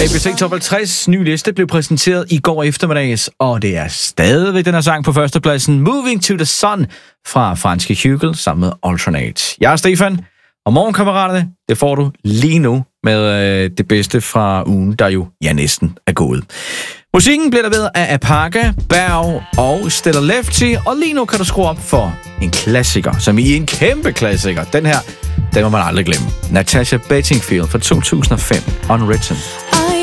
ABC Top 50 ny liste blev præsenteret i går eftermiddags, og det er stadigvæk den her sang på førstepladsen, Moving to the Sun fra franske Hugel sammen med Alternate. Jeg er Stefan, og morgenkammeraterne, det får du lige nu med det bedste fra ugen, der jo næsten er gået. Musikken bliver leveret af Apaka, Berg og Stella Lefty, og lige nu kan du skrue op for en klassiker, som i en kæmpe klassiker. Den her, den må man aldrig glemme. Natasha Bedingfield fra 2005, Unwritten.